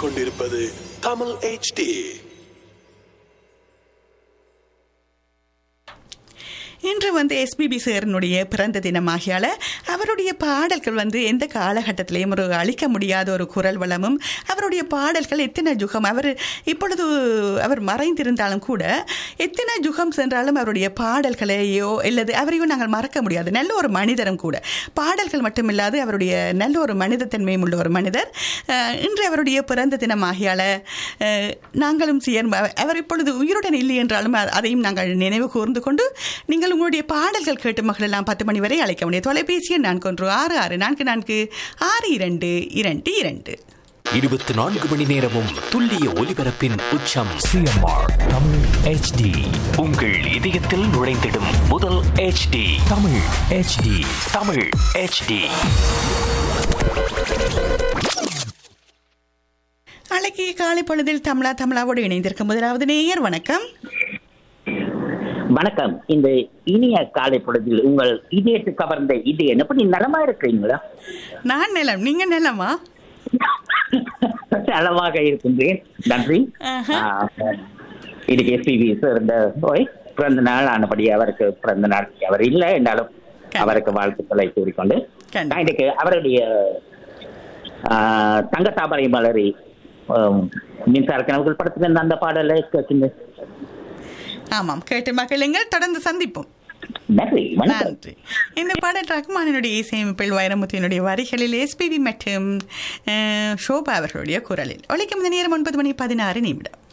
கேட்டுக்கொண்டிருப்பது தமிழ் HD. இன்று SPB சாரினுடைய பிறந்த தினமாகியால் அவருடைய பாடல்கள் எந்த காலகட்டத்திலையும் ஒரு அழிக்க முடியாத ஒரு குரல் வளமும், அவருடைய பாடல்கள் எத்தனை யுகம், இப்பொழுது அவர் மறைந்திருந்தாலும் கூட எத்தனை யுகம் சென்றாலும் அவருடைய பாடல்களையோ இல்லது அவரையும் நாங்கள் மறக்க முடியாது. நல்ல ஒரு மனிதரும் கூட, பாடல்கள் மட்டுமில்லாது அவருடைய நல்ல ஒரு மனிதத்தன்மையும் உள்ள ஒரு மனிதர். இன்று அவருடைய பிறந்த தினமாகியால் நாங்களும் அவர் இப்பொழுது உயிருடன் இல்லை என்றாலும் அதையும் நாங்கள் நினைவு கூர்ந்து கொண்டு நீங்கள் உங்களுடைய பாடல்கள் கேட்டு மகளெல்லாம் 10 மணி வரை அழைக்க முடியும். தொலைபேசி எண் 4166444222. 24 மணி நேரமும் துல்லிய ஒலிபரப்பின் உச்சம் சிஎம்ஆர் தமிழ் HD. உங்கள் இதயத்தில் நுழைந்திடும் முதல் HD Tamil HD. Tamil HD. அழகிய காலை பொழுதில் தமிழாவோடு இணைந்திருக்கும் முதலாவது நேயர். வணக்கம். வணக்கம். இந்த இனிய காலை பொழுதில் உங்கள் இதயத்து கவர்ந்த இது எப்படி நலமா இருக்கிறீங்களா? நான் நலம், நீங்க நலமா? நலமாக இருக்கின்றேன், நன்றி. இதுக்கு எஸ்பிபி பிறந்த நாள் ஆனபடி அவருக்கு பிறந்த நாள் அவர் இல்லை என்றாலும் அவருக்கு வாழ்த்துக்களை கூறிக்கொண்டு இன்றைக்கு அவருடைய தங்கத்தாமரை மலரி மின்சார கனவுகள் படத்தில் அந்த பாடலை கேட்கின்றேன். ஆமாம், கேட்டு மகிழுங்கள். தொடர்ந்து சந்திப்போம். நன்றி. இந்த பாடல் ரஹ்மானினுடைய இசையமைப்பில் வைரமுத்தினுடைய வரிகளில் எஸ்பிபி மற்றும் ஷோபா அவர்களுடைய குரலில் ஒலிக்கும் நேரம் 9:16.